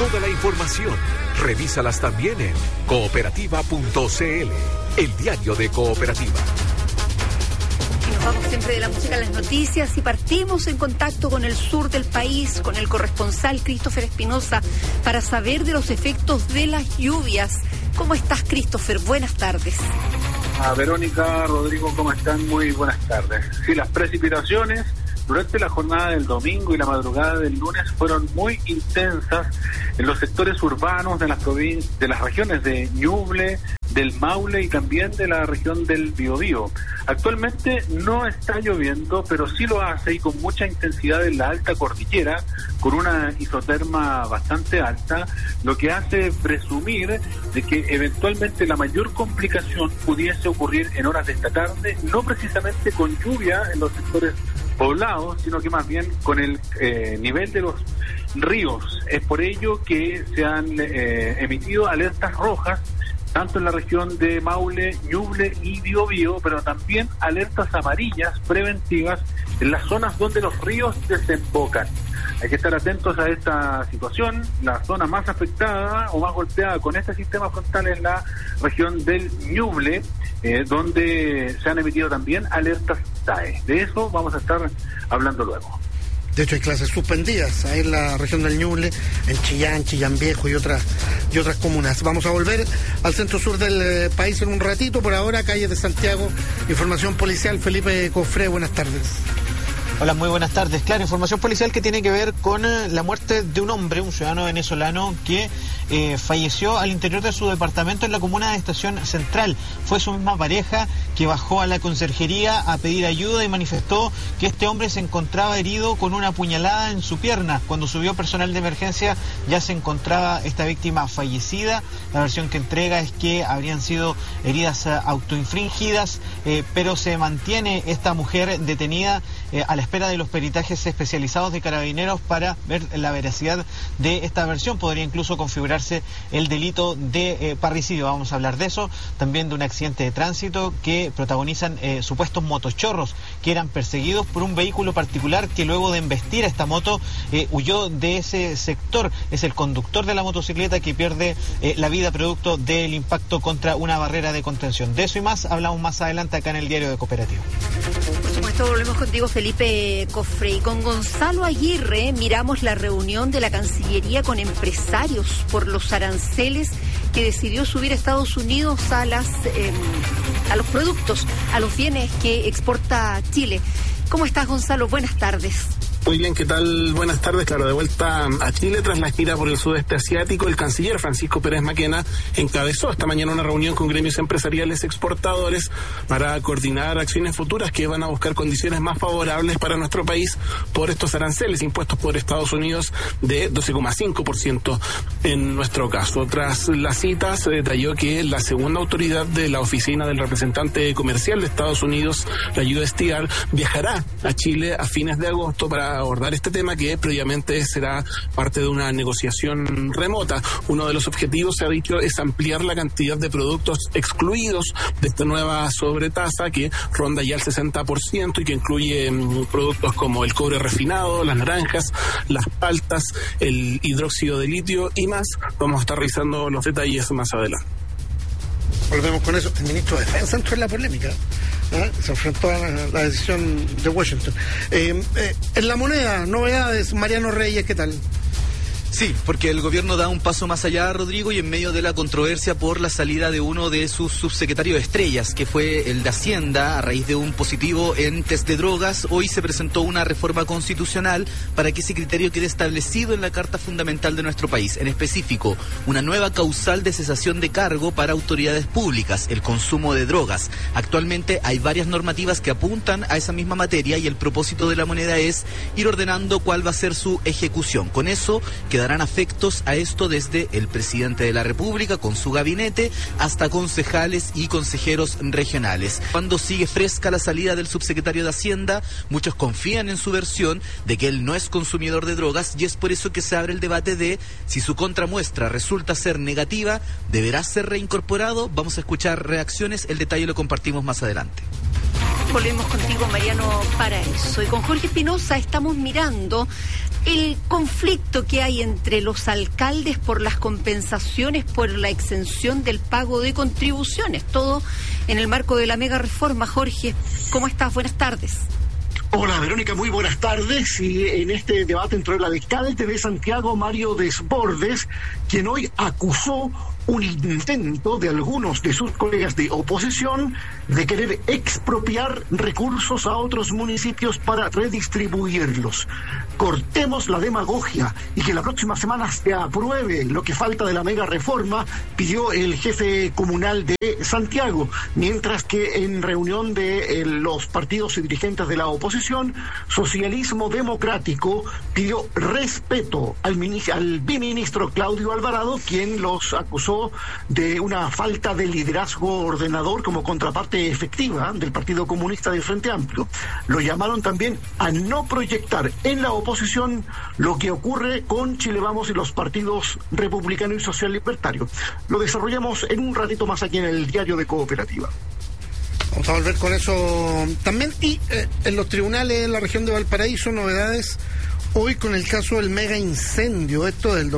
toda la información, revísalas también en cooperativa.cl, el diario de Cooperativa. Y nos vamos siempre de la música a las noticias y partimos en contacto con el sur del país, con el corresponsal Christopher Espinosa, para saber de los efectos de las lluvias. ¿Cómo estás, Christopher? Buenas tardes. Verónica, Rodrigo, ¿cómo están? Muy buenas tardes. Sí, las precipitaciones durante la jornada del domingo y la madrugada del lunes fueron muy intensas en los sectores urbanos de las regiones de Ñuble, del Maule y también de la región del Biobío. Actualmente no está lloviendo, pero sí lo hace y con mucha intensidad en la alta cordillera, con una isoterma bastante alta, lo que hace presumir de que eventualmente la mayor complicación pudiese ocurrir en horas de esta tarde, no precisamente con lluvia en los sectores poblados, sino que más bien con el nivel de los ríos. Es por ello que se han emitido alertas rojas tanto en la región de Maule, Ñuble y Biobío, pero también alertas amarillas preventivas en las zonas donde los ríos desembocan. Hay que estar atentos a esta situación. La zona más afectada o más golpeada con este sistema frontal es la región del Ñuble, donde se han emitido también alertas SAE. De eso vamos a estar hablando luego. De hecho, hay clases suspendidas ahí en la región del Ñuble, en Chillán, Chillán Viejo y otras comunas. Vamos a volver al centro sur del país en un ratito. Por ahora, calles de Santiago, información policial. Felipe Cofré, buenas tardes. Hola, muy buenas tardes. Claro, información policial que tiene que ver con la muerte de un hombre, un ciudadano venezolano que falleció al interior de su departamento en la comuna de Estación Central. Fue su misma pareja que bajó a la conserjería a pedir ayuda y manifestó que este hombre se encontraba herido con una puñalada en su pierna. Cuando subió personal de emergencia ya se encontraba esta víctima fallecida. La versión que entrega es que habrían sido heridas autoinfringidas, pero se mantiene esta mujer detenida a la espera de los peritajes especializados de Carabineros para ver la veracidad de esta versión. Podría incluso configurarse el delito de parricidio. Vamos a hablar de eso, también de un accidente de tránsito que protagonizan supuestos motochorros que eran perseguidos por un vehículo particular que luego de embestir a esta moto huyó de ese sector. Es el conductor de la motocicleta que pierde la vida producto del impacto contra una barrera de contención. De eso y más hablamos más adelante acá en el diario de Cooperativa. Por supuesto, volvemos contigo, Felipe Cofré. Y con Gonzalo Aguirre miramos la reunión de la Cancillería con empresarios por los aranceles que decidió subir a Estados Unidos a los productos, a los bienes que exporta Chile. ¿Cómo estás, Gonzalo? Buenas tardes. Muy bien, ¿qué tal? Buenas tardes. Claro, de vuelta a Chile tras la gira por el sudeste asiático, el canciller Francisco Pérez Maquena encabezó esta mañana una reunión con gremios empresariales exportadores para coordinar acciones futuras que van a buscar condiciones más favorables para nuestro país por estos aranceles impuestos por Estados Unidos de 12,5% en nuestro caso. Tras la cita se detalló que la segunda autoridad de la oficina del representante comercial de Estados Unidos, la USTR, viajará a Chile a fines de agosto para abordar este tema que previamente será parte de una negociación remota. Uno de los objetivos, se ha dicho, es ampliar la cantidad de productos excluidos de esta nueva sobretasa que ronda ya el 60% y que incluye productos como el cobre refinado, las naranjas, las paltas, el hidróxido de litio y más. Vamos a estar revisando los detalles más adelante. Volvemos con eso. El ministro de Defensa entró en la polémica. Se enfrentó a la decisión de Washington. En la moneda, novedades. Mariano Reyes, ¿qué tal? Sí, porque el gobierno da un paso más allá, Rodrigo, y en medio de la controversia por la salida de uno de sus subsecretarios estrellas, que fue el de Hacienda, a raíz de un positivo en test de drogas, hoy se presentó una reforma constitucional para que ese criterio quede establecido en la Carta Fundamental de nuestro país. En específico, una nueva causal de cesación de cargo para autoridades públicas, el consumo de drogas. Actualmente hay varias normativas que apuntan a esa misma materia y el propósito de la moneda es ir ordenando cuál va a ser su ejecución. Con eso darán afectos a esto desde el presidente de la República con su gabinete hasta concejales y consejeros regionales. Cuando sigue fresca la salida del subsecretario de Hacienda, muchos confían en su versión de que él no es consumidor de drogas y es por eso que se abre el debate de si su contramuestra resulta ser negativa, ¿deberá ser reincorporado? Vamos a escuchar reacciones, el detalle lo compartimos más adelante. Volvemos contigo, Mariano Paraíso. Y con Jorge Espinosa estamos mirando el conflicto que hay entre los alcaldes por las compensaciones por la exención del pago de contribuciones. Todo en el marco de la mega reforma. Jorge, ¿cómo estás? Buenas tardes. Hola Verónica, muy buenas tardes. Y en este debate entre el alcalde de Santiago, Mario Desbordes, quien hoy acusó un intento de algunos de sus colegas de oposición de querer expropiar recursos a otros municipios para redistribuirlos. Cortemos la demagogia y que la próxima semana se apruebe lo que falta de la mega reforma, pidió el jefe comunal de Santiago, mientras que en reunión de los partidos y dirigentes de la oposición, Socialismo Democrático pidió respeto al viceministro Claudio Alvarado, quien los acusó de una falta de liderazgo ordenador como contraparte efectiva del Partido Comunista del Frente Amplio. Lo llamaron también a no proyectar en la oposición lo que ocurre con Chile Vamos y los partidos republicano y social libertario. Lo desarrollamos en un ratito más aquí en el Diario de Cooperativa. Vamos a volver con eso también. Y en los tribunales de la región de Valparaíso, novedades hoy con el caso del mega incendio, esto del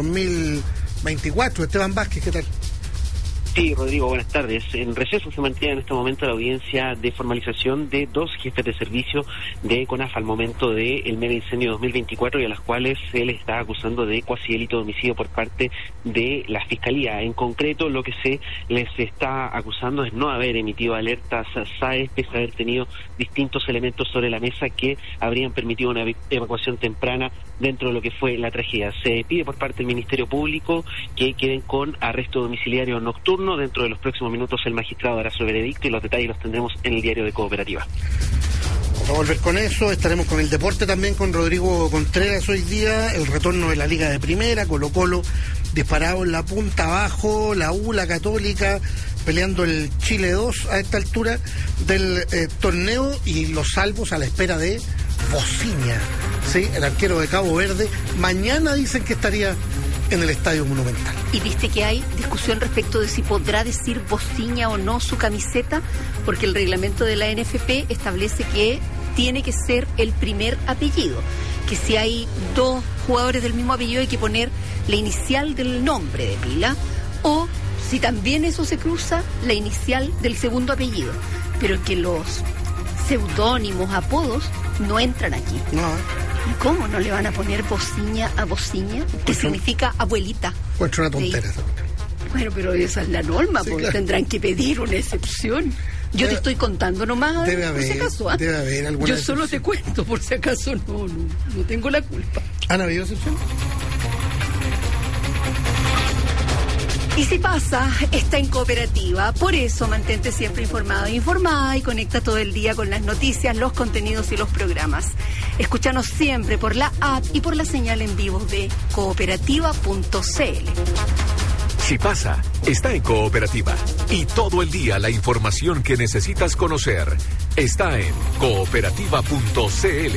2024. Esteban Vázquez, ¿qué tal? Sí, Rodrigo, buenas tardes. En receso se mantiene en este momento la audiencia de formalización de dos jefes de servicio de CONAF al momento del mega incendio 2024 y a las cuales se les está acusando de cuasi delito de homicidio por parte de la Fiscalía. En concreto, lo que se les está acusando es no haber emitido alertas SAES, pese a haber tenido distintos elementos sobre la mesa que habrían permitido una evacuación temprana dentro de lo que fue la tragedia. Se pide por parte del Ministerio Público que queden con arresto domiciliario nocturno. Dentro de los próximos minutos el magistrado dará su veredicto y los detalles los tendremos en el Diario de Cooperativa. Vamos a volver con eso, estaremos con el deporte también con Rodrigo Contreras hoy día, el retorno de la Liga de Primera, Colo-Colo disparado en la punta abajo, la U, la Católica peleando el Chile 2 a esta altura del torneo y los salvos a la espera de Bociña, ¿sí? El arquero de Cabo Verde. Mañana dicen que estaría en el Estadio Monumental. Y viste que hay discusión respecto de si podrá decir Bociña o no su camiseta, porque el reglamento de la NFP establece que tiene que ser el primer apellido, que si hay dos jugadores del mismo apellido hay que poner la inicial del nombre de pila, o si también eso se cruza, la inicial del segundo apellido, pero que los seudónimos, apodos, no entran aquí. No. ¿Y cómo no le van a poner Bociña a Bociña? Que significa abuelita. Pues una tontera. Bueno, pero esa es la norma, sí, porque claro, tendrán que pedir una excepción. Yo te estoy contando nomás, debe haber, por si acaso. Debe haber alguna Yo excepción. solo te cuento, por si acaso no tengo la culpa. ¿Han habido excepciones? Y si pasa, está en Cooperativa. Por eso mantente siempre informado e informada y conecta todo el día con las noticias, los contenidos y los programas. Escúchanos siempre por la app y por la señal en vivo de cooperativa.cl. Si pasa, está en Cooperativa. Y todo el día la información que necesitas conocer está en cooperativa.cl.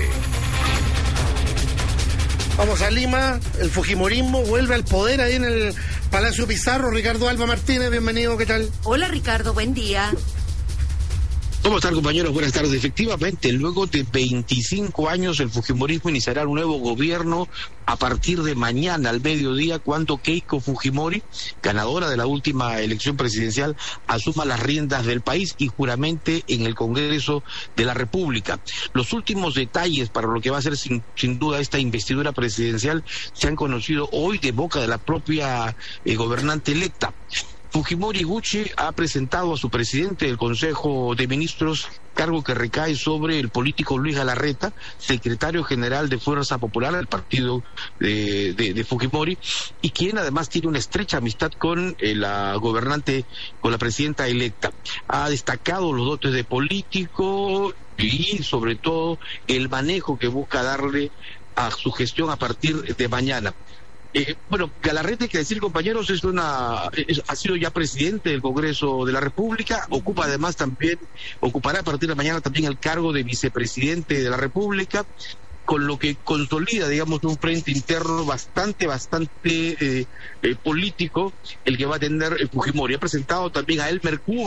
Vamos a Lima, el fujimorismo vuelve al poder ahí en el Palacio Pizarro. Ricardo Alba Martínez, bienvenido, ¿qué tal? Hola Ricardo, buen día. ¿Cómo están, compañeros? Buenas tardes. Efectivamente, luego de 25 años, el fujimorismo iniciará un nuevo gobierno a partir de mañana al mediodía, cuando Keiko Fujimori, ganadora de la última elección presidencial, asuma las riendas del país y juramente en el Congreso de la República. Los últimos detalles para lo que va a ser sin duda esta investidura presidencial se han conocido hoy de boca de la propia gobernante electa. Fujimori Gucci ha presentado a su presidente del Consejo de Ministros, cargo que recae sobre el político Luis Galarreta, secretario general de Fuerza Popular, el partido de Fujimori, y quien además tiene una estrecha amistad con la gobernante, con la presidenta electa. Ha destacado los dotes de político y sobre todo el manejo que busca darle a su gestión a partir de mañana. Bueno, Galarreta, hay que decir, compañeros, ha sido ya presidente del Congreso de la República, ocupará a partir de mañana también el cargo de vicepresidente de la República, con lo que consolida, digamos, un frente interno bastante político, el que va a tener el Fujimori. Ha presentado también a Elmer Cuba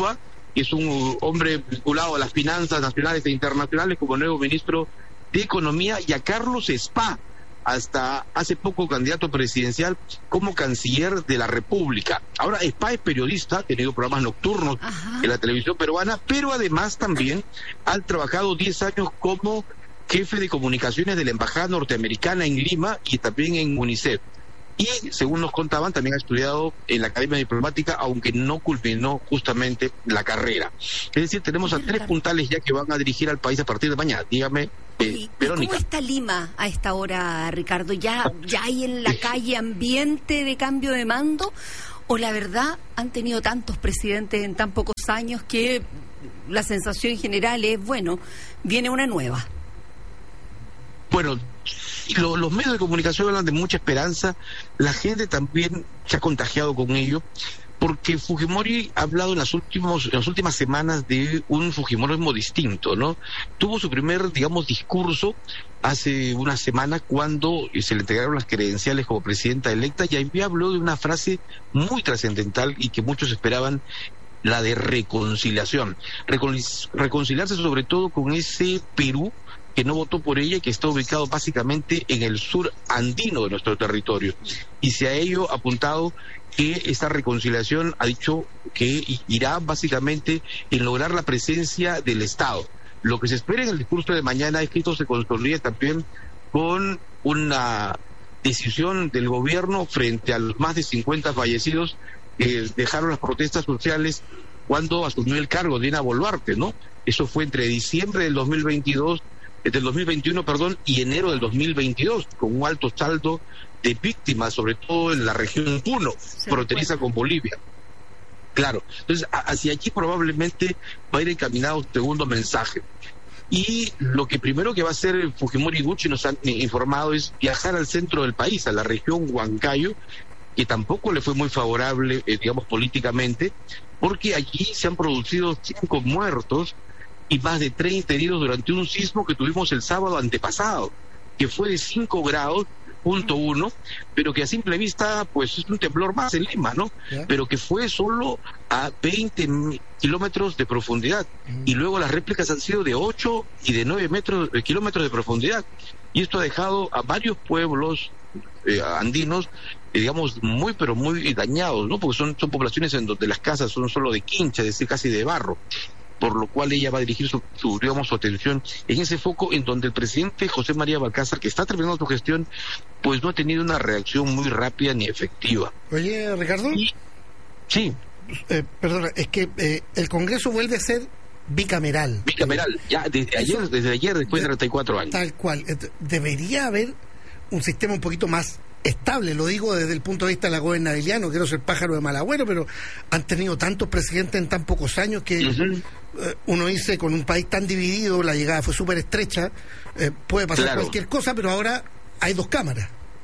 que es un hombre vinculado a las finanzas nacionales e internacionales como nuevo ministro de Economía, y a Carlos Spa, hasta hace poco candidato presidencial, como canciller de la República. Ahora, Spa es periodista, ha tenido programas nocturnos en la televisión peruana, pero además también ha trabajado 10 años como jefe de comunicaciones de la Embajada Norteamericana en Lima y también en UNICEF. Y, según nos contaban, también ha estudiado en la Academia Diplomática, aunque no culminó justamente la carrera. Es decir, tenemos a 3 puntales ya que van a dirigir al país a partir de mañana. Dígame, Verónica. ¿Cómo está Lima a esta hora, Ricardo? ¿Ya hay en la calle ambiente de cambio de mando? ¿O la verdad han tenido tantos presidentes en tan pocos años que la sensación general es, bueno, viene una nueva? Bueno, los medios de comunicación hablan de mucha esperanza, la gente también se ha contagiado con ello, porque Fujimori ha hablado en las últimas semanas de un fujimorismo distinto, ¿no? Tuvo su primer, discurso hace una semana cuando se le entregaron las credenciales como presidenta electa, y ahí habló de una frase muy trascendental y que muchos esperaban, la de reconciliación. Reconciliarse sobre todo con ese Perú que no votó por ella y que está ubicado básicamente en el sur andino de nuestro territorio. Y se ha ello apuntado que esta reconciliación, ha dicho que irá básicamente en lograr la presencia del Estado. Lo que se espera en el discurso de mañana es que esto se consolide también con una decisión del gobierno frente a los más de 50 fallecidos que dejaron las protestas sociales cuando asumió el cargo Dina Boluarte, ¿no? Eso fue entre diciembre del 2021, y enero del 2022, con un alto saldo de víctimas, sobre todo en la región Puno, fronteriza con Bolivia. Claro, entonces hacia allí probablemente va a ir encaminado un segundo mensaje. Y lo que primero que va a hacer Fujimori y Gucci, nos han informado, es viajar al centro del país, a la región Huancayo, que tampoco le fue muy favorable, políticamente, porque allí se han producido 5 muertos y más de 30 heridos durante un sismo que tuvimos el sábado antepasado, que fue de 5 grados, .1, pero que a simple vista pues es un temblor más en Lima, ¿no? Pero que fue solo a 20 kilómetros de profundidad, y luego las réplicas han sido de 8 y de 9 kilómetros de profundidad, y esto ha dejado a varios pueblos andinos, muy pero muy dañados, ¿no? Porque son poblaciones en donde las casas son solo de quincha, es decir, casi de barro, por lo cual ella va a dirigir su atención en ese foco, en donde el presidente José María Balcázar, que está terminando su gestión, pues no ha tenido una reacción muy rápida ni efectiva. Oye, Ricardo. Sí. Perdona, es que el Congreso vuelve a ser bicameral. Ya desde ayer, después de 34 años. Tal cual. Debería haber un sistema un poquito más estable, lo digo desde el punto de vista de la gobernabilidad, no quiero ser pájaro de mal agüero, pero han tenido tantos presidentes en tan pocos años que uno dice, con un país tan dividido, la llegada fue súper estrecha, puede pasar cualquier cosa, pero ahora hay 2 cámaras.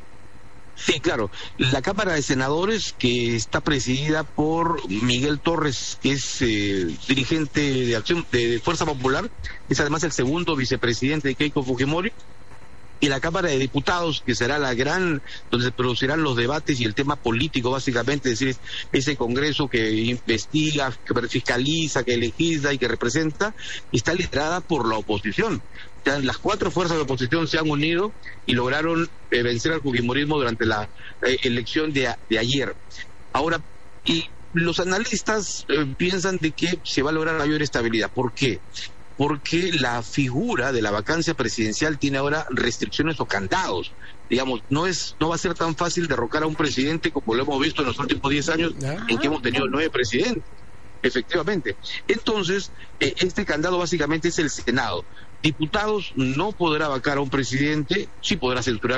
Sí, claro. La Cámara de Senadores, que está presidida por Miguel Torres, que es dirigente de Acción de Fuerza Popular, es además el segundo vicepresidente de Keiko Fujimori, y la Cámara de Diputados, que será donde se producirán los debates y el tema político, básicamente, es decir, ese Congreso que investiga, que fiscaliza, que legisla y que representa, está liderada por la oposición. O sea, las 4 fuerzas de oposición se han unido y lograron vencer al fujimorismo durante la elección de ayer. Ahora, y los analistas piensan de que se va a lograr mayor estabilidad. ¿Por qué? Porque la figura de la vacancia presidencial tiene ahora restricciones o candados. No va a ser tan fácil derrocar a un presidente como lo hemos visto en los últimos 10 años, en que hemos tenido 9 presidentes. Efectivamente. Entonces, este candado básicamente es el Senado. Diputados no podrá vacar a un presidente, sí podrá censurar